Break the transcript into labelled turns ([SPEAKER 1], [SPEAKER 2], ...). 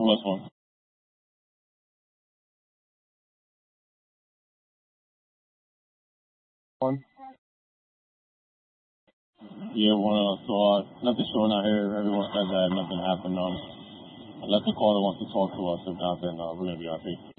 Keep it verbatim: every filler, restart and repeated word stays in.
[SPEAKER 1] What's one? One? Yeah, one. Uh, so uh, nothing showing out here. Everyone said that nothing happened. Um, unless the caller wants to talk to us, if not, then uh, we're gonna be on tape.